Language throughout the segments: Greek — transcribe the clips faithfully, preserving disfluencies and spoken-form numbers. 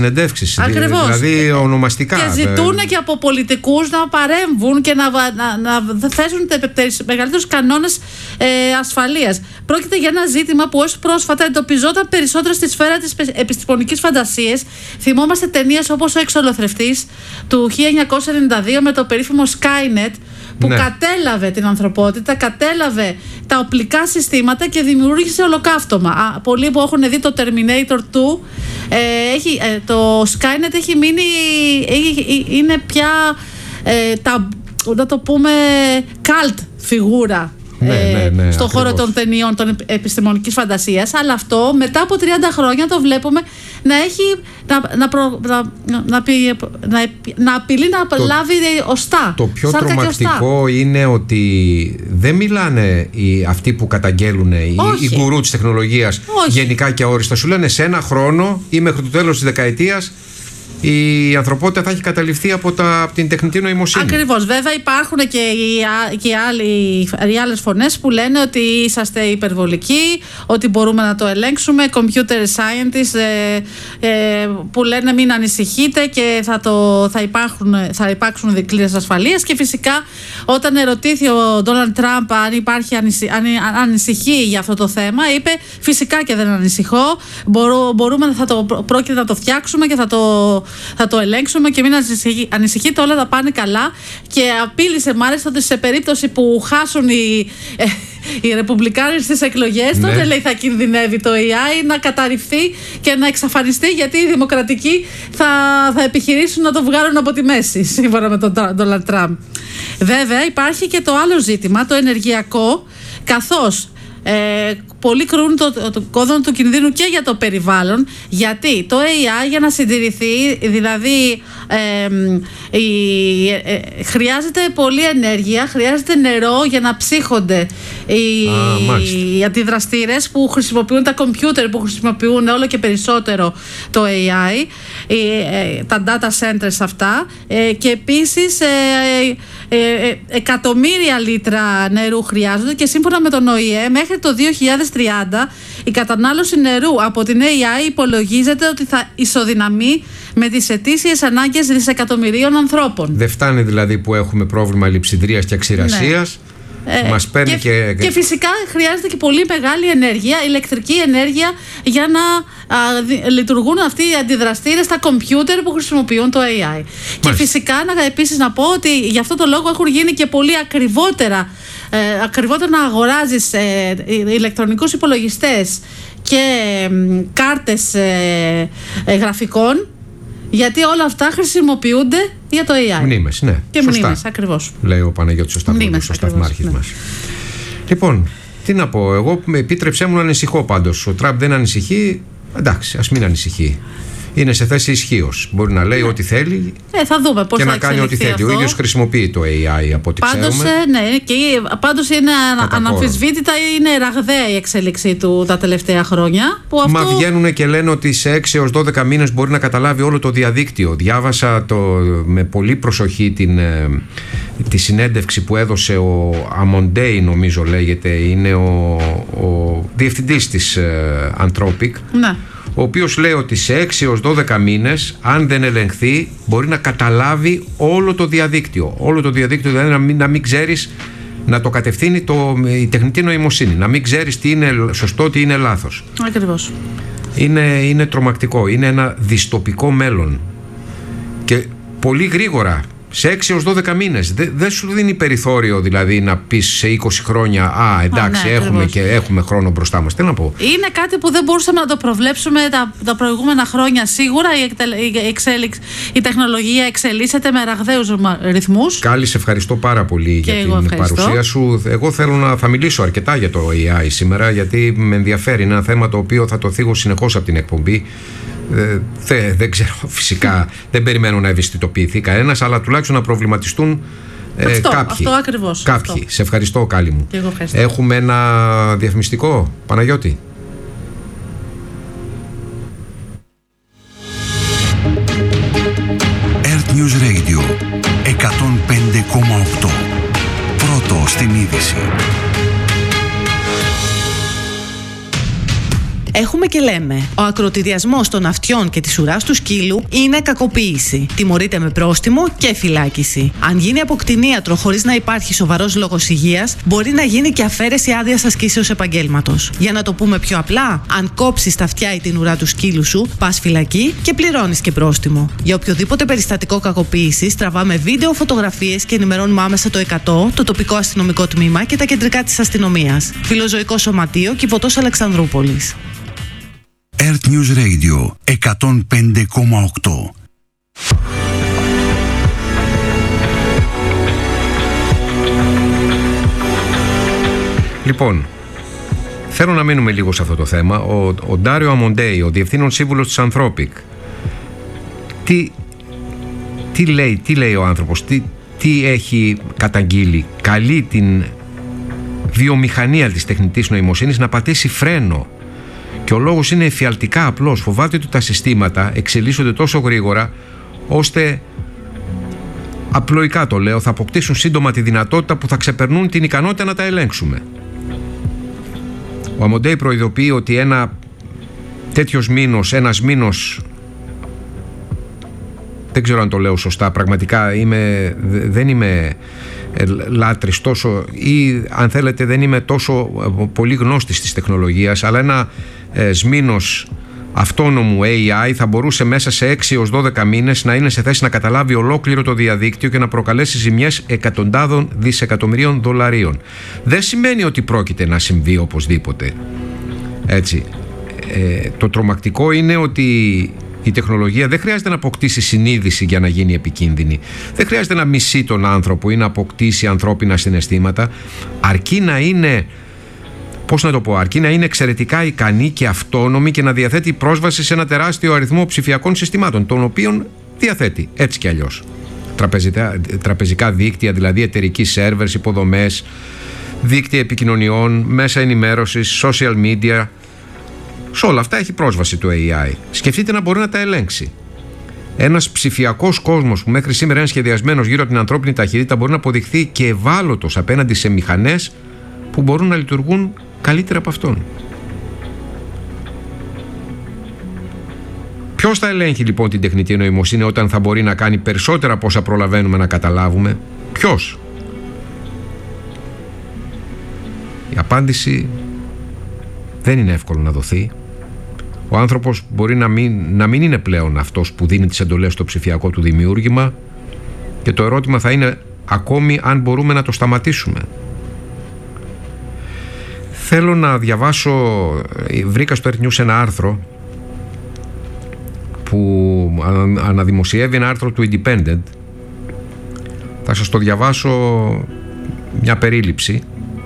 συνεντεύξεις, δηλαδή ονομαστικά. Και ζητούν και από πολιτικούς να παρέμβουν και να, να, να θέσουν μεγαλύτερους κανόνες ε, ασφαλείας. Πρόκειται για ένα ζήτημα που ως πρόσφατα εντοπιζόταν περισσότερο στη σφαίρα της επιστημονικής φαντασίας. Θυμόμαστε ταινίες όπως Ο Εξολοθρευτής του χίλια εννιακόσια ενενήντα δύο με το περίφημο Skynet, που ναι. κατέλαβε την ανθρωπότητα, κατέλαβε τα οπλικά συστήματα και δημιούργησε ολοκαύτωμα. Πολλοί που έχουν δει το Terminator δύο, ε, έχει, ε, το Skynet έχει μείνει, έχει, είναι πια ε, τα, να το πούμε cult φιγούρα. Ναι, ναι, ναι, στον χώρο των ταινιών των επιστημονικής φαντασίας, αλλά αυτό μετά από τριάντα χρόνια το βλέπουμε να έχει να, να, προ, να, να, να, να απειλεί να το, λάβει οστά. Το πιο τρομακτικό είναι ότι δεν μιλάνε οι, αυτοί που καταγγέλουν οι, οι γκουρού της τεχνολογίας γενικά και αόριστα. Σου λένε σε ένα χρόνο ή μέχρι το τέλος της δεκαετίας η ανθρωπότητα θα έχει καταληφθεί από, τα, από την τεχνητή νοημοσύνη. Ακριβώς. Βέβαια υπάρχουν και οι, και οι, άλλοι, οι άλλες φωνές που λένε ότι είσαστε υπερβολικοί, ότι μπορούμε να το ελέγξουμε, computer scientists ε, ε, που λένε μην ανησυχείτε και θα, το, θα, υπάρχουν, θα υπάρξουν δικλείδες ασφαλείας. Και φυσικά όταν ερωτήθη ο Ντόναλντ Τραμπ αν, υπάρχει, αν ανησυχεί για αυτό το θέμα, είπε φυσικά και δεν ανησυχώ, Μπορού, μπορούμε, θα το, πρόκειται να το φτιάξουμε και θα το θα το ελέγξουμε και μην ανησυχείτε, όλα θα πάνε καλά. Και απείλησε μάλιστα ότι σε περίπτωση που χάσουν οι, ε, οι ρεπουμπλικάνοι στις εκλογές, ναι. τότε λέει θα κινδυνεύει το έι άι να καταρριφθεί και να εξαφανιστεί, γιατί οι δημοκρατικοί θα, θα επιχειρήσουν να το βγάλουν από τη μέση, σύμφωνα με τον Ντόναλντ Τραμπ. Βέβαια υπάρχει και το άλλο ζήτημα, το ενεργειακό, καθώς Ε, πολλοί κρούν το, το, το κόδωνα του κινδύνου και για το περιβάλλον, γιατί το έι άι για να συντηρηθεί, δηλαδή ε, ε, ε, ε, χρειάζεται πολλή ενέργεια, χρειάζεται νερό για να ψύχονται οι, ah, οι αντιδραστήρες που χρησιμοποιούν τα κομπιούτερ, που χρησιμοποιούν όλο και περισσότερο το έι άι, ε, ε, τα data centers αυτά, ε, και επίσης ε, ε, ε, εκατομμύρια λίτρα νερού χρειάζονται, και σύμφωνα με τον Ο Η Ε μέχρι το δύο χιλιάδες τριάντα η κατανάλωση νερού από την έι άι υπολογίζεται ότι θα ισοδυναμεί με τις ετήσιες ανάγκες δισεκατομμυρίων ανθρώπων. Δεν φτάνει δηλαδή που έχουμε πρόβλημα λειψιδρίας και αξιρασίας. Ναι. Μας παίρνει και, και... και φυσικά χρειάζεται και πολύ μεγάλη ενέργεια, ηλεκτρική ενέργεια, για να α, δι, λειτουργούν αυτοί οι αντιδραστήρες στα κομπιούτερ που χρησιμοποιούν το έι άι. Μάλιστα. Και φυσικά να, επίσης να πω ότι γι' αυτό το λόγο έχουν γίνει και πολύ ακριβότερα ε, ακριβότερα να αγοράζεις ε, ηλεκτρονικούς υπολογιστές και ε, κάρτες ε, ε, γραφικών, γιατί όλα αυτά χρησιμοποιούνται για το έι άι. Μνήμες, ναι. Και σωστά. Μνήμες, ακριβώς. Λέει ο Παναγιώτης ο Σταυρούλης, ο σταθμάρχης ναι. μας. Λοιπόν, τι να πω, εγώ επίτρεψέ μου να ανησυχώ πάντως. Ο Τραμπ δεν ανησυχεί, εντάξει, ας μην ανησυχεί. Είναι σε θέση ισχύως. Μπορεί να λέει ναι. ό,τι θέλει ε, θα δούμε πώς και θα να κάνει ό,τι θέλει. Αυτό. Ο ίδιος χρησιμοποιεί το έι άι από ό,τι πάντως, ξέρουμε. Ναι, και πάντως είναι αναμφισβήτητα, είναι ραγδαία η εξέλιξή του τα τελευταία χρόνια. Που αυτό... Μα βγαίνουν και λένε ότι σε έξι έως δώδεκα μήνες μπορεί να καταλάβει όλο το διαδίκτυο. Διάβασα το, με πολύ προσοχή την, τη συνέντευξη που έδωσε ο Αμοντέι, νομίζω λέγεται, είναι ο, ο διευθυντής της Anthropic. Ναι. Ο οποίος λέει ότι σε έξι έως δώδεκα μήνες, αν δεν ελεγχθεί, μπορεί να καταλάβει όλο το διαδίκτυο. Όλο το διαδίκτυο, δηλαδή να μην, να μην ξέρεις, να το κατευθύνει το, η τεχνητή νοημοσύνη. Να μην ξέρεις τι είναι σωστό, τι είναι λάθος. Ακριβώς. Είναι, είναι τρομακτικό. Είναι ένα δυστοπικό μέλλον. Και πολύ γρήγορα. Σε έξι έως δώδεκα μήνες. Δεν δε σου δίνει περιθώριο δηλαδή να πεις σε είκοσι χρόνια «Α, εντάξει, Α, ναι, έχουμε, και, έχουμε χρόνο μπροστά μας». Τι να πω. Είναι κάτι που δεν μπορούσαμε να το προβλέψουμε τα, τα προηγούμενα χρόνια. Σίγουρα η, η, εξέλιξ, η τεχνολογία εξελίσσεται με ραγδαίους ρυθμούς. Κάλλη, σε ευχαριστώ πάρα πολύ και για την ευχαριστώ. παρουσία σου. Εγώ θέλω να θα μιλήσω αρκετά για το έι άι σήμερα, γιατί με ενδιαφέρει. Είναι ένα θέμα το οποίο θα το θίγω συνεχώς από την εκπομπή. Ε, δε, δεν ξέρω, φυσικά δεν περιμένω να ευαισθητοποιηθεί κανένας, αλλά τουλάχιστον να προβληματιστούν ε, αυτό, κάποιοι. Αυτό ακριβώς. Κάποιοι. Αυτό. Σε ευχαριστώ, Κάλλη μου. Και εγώ ευχαριστώ. Έχουμε ένα διαφημιστικό, Παναγιώτη. Earth News Radio εκατόν πέντε κόμμα οκτώ. Πρώτο στην είδηση. Έχουμε και λέμε. Ο ακροτηριασμός των αυτιών και της ουράς του σκύλου είναι κακοποίηση. Τιμωρείται με πρόστιμο και φυλάκιση. Αν γίνει από κτηνίατρο χωρίς να υπάρχει σοβαρός λόγος υγείας, μπορεί να γίνει και αφαίρεση άδειας ασκήσεως επαγγέλματος. Για να το πούμε πιο απλά, αν κόψεις τα αυτιά ή την ουρά του σκύλου σου, πας φυλακή και πληρώνεις και πρόστιμο. Για οποιοδήποτε περιστατικό κακοποίησης, τραβάμε βίντεο, φωτογραφίες και ενημερώνουμε άμεσα το εκατό, το τοπικό αστυνομικό τμήμα και τα κεντρικά της αστυνομίας. Φιλοζωικό Σωματείο, Κηποτός Αλεξανδρούπολης. Earth News Radio εκατόν πέντε κόμμα οκτώ. Λοιπόν, θέλω να μείνουμε λίγο σε αυτό το θέμα. Ο, ο Ντάριο Αμοντέι, ο διευθύνων σύμβουλος της Anthropic, τι, τι, λέει, τι λέει ο άνθρωπος, τι, τι έχει καταγγείλει? Καλεί την βιομηχανία της τεχνητής νοημοσύνης να πατήσει φρένο. Και ο λόγος είναι εφιαλτικά απλός. Φοβάται ότι τα συστήματα εξελίσσονται τόσο γρήγορα, ώστε, απλοϊκά το λέω, θα αποκτήσουν σύντομα τη δυνατότητα που θα ξεπερνούν την ικανότητα να τα ελέγξουμε. Ο Αμοντέι προειδοποιεί ότι ένα τέτοιος μήνος, ένας μήνος, δεν ξέρω αν το λέω σωστά, πραγματικά είμαι, δεν είμαι λάτρης τόσο, ή αν θέλετε δεν είμαι τόσο πολύ γνώστης της τεχνολογίας, αλλά ένα ε, σμήνος αυτόνομου έι άι θα μπορούσε μέσα σε έξι έως δώδεκα μήνες να είναι σε θέση να καταλάβει ολόκληρο το διαδίκτυο και να προκαλέσει ζημιές εκατοντάδων δισεκατομμυρίων δολαρίων. Δεν σημαίνει ότι πρόκειται να συμβεί οπωσδήποτε. Έτσι. Ε, το τρομακτικό είναι ότι η τεχνολογία δεν χρειάζεται να αποκτήσει συνείδηση για να γίνει επικίνδυνη. Δεν χρειάζεται να μισεί τον άνθρωπο ή να αποκτήσει ανθρώπινα συναισθήματα. Αρκεί να είναι, πώς να το πω, αρκεί να είναι εξαιρετικά ικανή και αυτόνομη και να διαθέτει πρόσβαση σε ένα τεράστιο αριθμό ψηφιακών συστημάτων, των οποίων διαθέτει έτσι κι αλλιώς. Τραπεζικά, τραπεζικά δίκτυα, δηλαδή εταιρικοί σερβερς, υποδομές, δίκτυα επικοινωνιών, μέσα ενημέρωσης, social media. Σε όλα αυτά έχει πρόσβαση το έι άι. Σκεφτείτε να μπορεί να τα ελέγξει. Ένας ψηφιακός κόσμος που μέχρι σήμερα είναι σχεδιασμένος γύρω από την ανθρώπινη ταχύτητα μπορεί να αποδειχθεί και ευάλωτος απέναντι σε μηχανές που μπορούν να λειτουργούν καλύτερα από αυτόν. Ποιος θα ελέγχει λοιπόν την τεχνητή νοημοσύνη όταν θα μπορεί να κάνει περισσότερα από όσα προλαβαίνουμε να καταλάβουμε? Ποιος? Η απάντηση δεν είναι εύκολο να δοθεί. Ο άνθρωπος μπορεί να μην, να μην είναι πλέον αυτός που δίνει τις εντολές στο ψηφιακό του δημιούργημα, και το ερώτημα θα είναι ακόμη αν μπορούμε να το σταματήσουμε. Θέλω να διαβάσω, βρήκα στο Earth News ένα άρθρο που αναδημοσιεύει, ένα άρθρο του Independent. Θα σας το διαβάσω, μια περίληψη.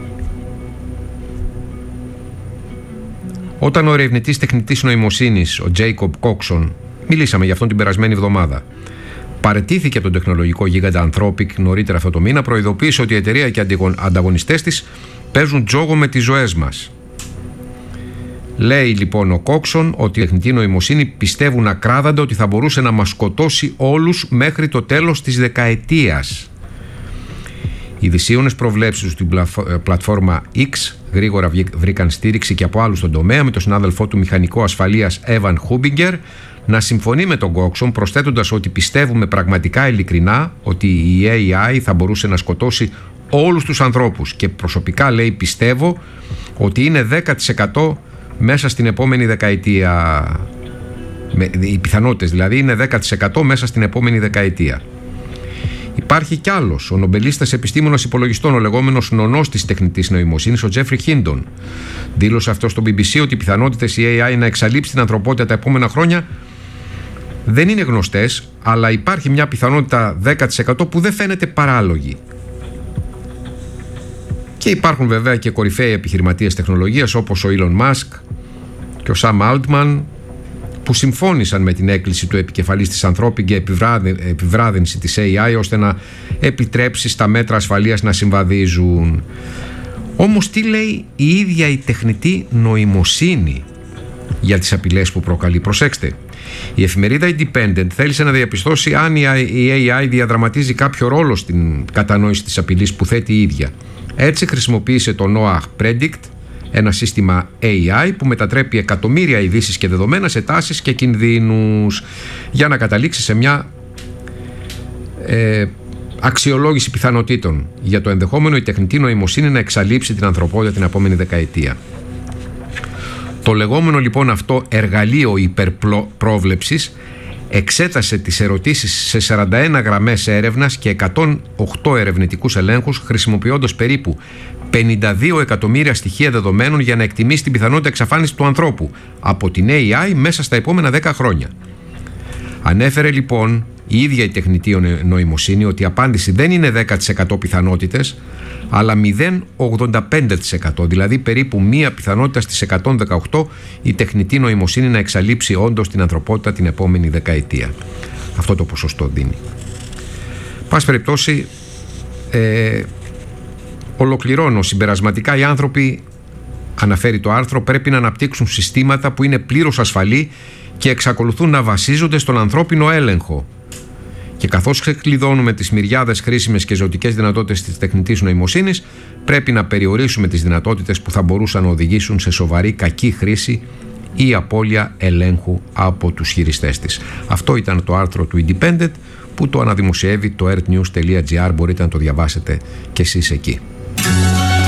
Όταν ο ερευνητής τεχνητής νοημοσύνης, ο Jacob Coxon, μιλήσαμε για αυτόν την περασμένη εβδομάδα, παραιτήθηκε από τον τεχνολογικό γίγαντα Anthropic νωρίτερα αυτό το μήνα, προειδοποίησε ότι η εταιρεία και οι ανταγωνιστές της παίζουν τζόγο με τις ζωές μας. Λέει λοιπόν ο Coxon ότι η τεχνητή νοημοσύνη πιστεύουν ακράδαντα ότι θα μπορούσε να μας σκοτώσει όλους μέχρι το τέλος της δεκαετίας. Οι δυσίωνες προβλέψεις στην πλατφόρμα X γρήγορα βρήκαν στήριξη και από άλλους στον τομέα, με τον συνάδελφό του μηχανικό ασφαλείας Evan Hubinger να συμφωνεί με τον Coxon, προσθέτοντας ότι πιστεύουμε πραγματικά ειλικρινά ότι η έι άι θα μπορούσε να σκοτώσει όλους τους ανθρώπους, και προσωπικά, λέει, πιστεύω ότι είναι δέκα τοις εκατό μέσα στην επόμενη δεκαετία. Οι πιθανότητες δηλαδή είναι δέκα τοις εκατό μέσα στην επόμενη δεκαετία. Υπάρχει κι άλλος, ο νομπελίστας επιστήμονας υπολογιστών, ο λεγόμενος νονός της τεχνητής νοημοσύνης, ο Τζέφρι Χίντον. Δήλωσε αυτό στο μπι μπι σι ότι οι πιθανότητες η έι άι να εξαλείψει την ανθρωπότητα τα επόμενα χρόνια δεν είναι γνωστές, αλλά υπάρχει μια πιθανότητα δέκα τοις εκατό που δεν φαίνεται παράλογη. Και υπάρχουν βέβαια και κορυφαίοι επιχειρηματίες τεχνολογίας όπως ο Elon Musk και ο Sam Altman, που συμφώνησαν με την έκκληση του επικεφαλής της Anthropic για επιβράδυνση της έι άι ώστε να επιτρέψει στα μέτρα ασφαλείας να συμβαδίζουν. Όμως τι λέει η ίδια η τεχνητή νοημοσύνη για τις απειλές που προκαλεί? Προσέξτε, η εφημερίδα Independent θέλησε να διαπιστώσει αν η έι άι διαδραματίζει κάποιο ρόλο στην κατανόηση της απειλής που θέτει η ίδια. Έτσι χρησιμοποίησε το Noah Predict, Ένα σύστημα έι άι που μετατρέπει εκατομμύρια ειδήσεις και δεδομένα σε τάσεις και κινδύνους για να καταλήξει σε μια ε, αξιολόγηση πιθανότητων για το ενδεχόμενο η τεχνητή νοημοσύνη να εξαλείψει την ανθρωπότητα την επόμενη δεκαετία. Το λεγόμενο λοιπόν αυτό εργαλείο υπερπρόβλεψης εξέτασε τις ερωτήσεις σε σαράντα ένα γραμμές έρευνας και εκατόν οκτώ ερευνητικούς ελέγχους, χρησιμοποιώντας περίπου πενήντα δύο εκατομμύρια στοιχεία δεδομένων για να εκτιμήσει την πιθανότητα εξαφάνισης του ανθρώπου από την έι άι μέσα στα επόμενα δέκα χρόνια. Ανέφερε λοιπόν η ίδια η τεχνητή νοημοσύνη ότι η απάντηση δεν είναι δέκα τοις εκατό πιθανότητες, αλλά μηδέν κόμμα ογδόντα πέντε τοις εκατό, δηλαδή περίπου μία πιθανότητα στις εκατόν δεκαοκτώ η τεχνητή νοημοσύνη να εξαλείψει όντως την ανθρωπότητα την επόμενη δεκαετία. Αυτό το ποσοστό δίνει. Πάση περιπτώσει, ε, ολοκληρώνω συμπερασματικά, οι άνθρωποι, αναφέρει το άρθρο, πρέπει να αναπτύξουν συστήματα που είναι πλήρως ασφαλή και εξακολουθούν να βασίζονται στον ανθρώπινο έλεγχο. Και καθώς ξεκλειδώνουμε τις μυριάδες χρήσιμες και ζωτικές δυνατότητες της τεχνητής νοημοσύνης, πρέπει να περιορίσουμε τις δυνατότητες που θα μπορούσαν να οδηγήσουν σε σοβαρή κακή χρήση ή απώλεια ελέγχου από τους χειριστές της. Αυτό ήταν το άρθρο του Independent που το αναδημοσιεύει το earthnews τελεία gr. Μπορείτε να το διαβάσετε κι εσείς εκεί.